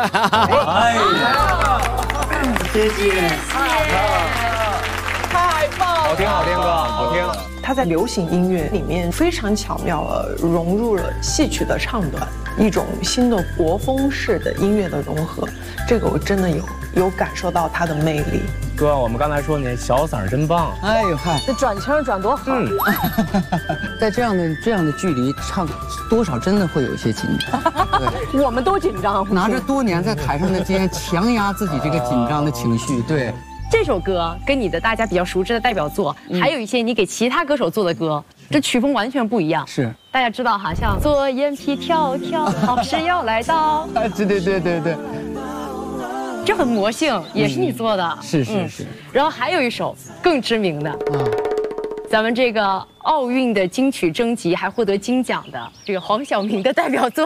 哎呀，谢谢， 太棒了！ 好听，好听，哥，好听。 他在流行音乐里面非常巧妙地融入了戏曲的唱段，一种新的国风式的音乐的融合，这个我真的有感受到他的魅力。 哥，我们刚才说你小嗓真棒。 哎呦嗨， 这转圈转多好！ 在这样的距离唱，多少真的会有一些紧张。对， 我们都紧张， 拿着多年在台上的经验，强压自己这个紧张的情绪。对。 这首歌跟你的大家比较熟知的代表作，还有一些你给其他歌手做的歌，这曲风完全不一样。 是， 大家知道哈，像左眼皮跳跳，好事要来到。 对， 这很魔性，也是你做的。 是。 然后还有一首更知名的，咱们这个奥运的金曲征集还获得金奖的这个黄晓明的代表作。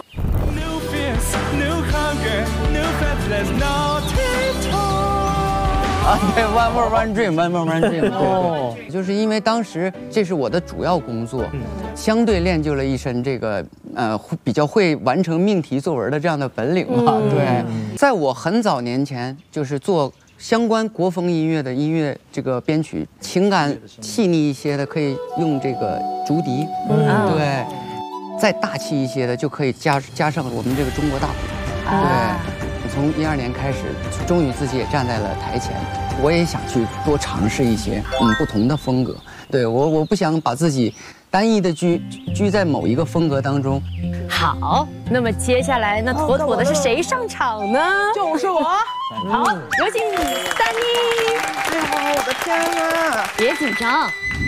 对 ，One More One Dream，One More One Dream。哦，就是因为当时这是我的主要工作，相对练就了一身这个比较会完成命题作文的这样的本领嘛。对，在我很早年前就是做相关国风音乐的音乐这个编曲，情感细腻一些的可以用这个竹笛，对，再大气一些的就可以加上我们这个中国大鼓，对。从12年开始，终于自己也站在了台前，我也想去多尝试一些不同的风格。对我不想把自己单一的居在某一个风格当中。 好，那么接下来那妥妥的是谁上场呢？ 就是我。 好，有请丹妮。 哎呦，我的天哪！ 别紧张，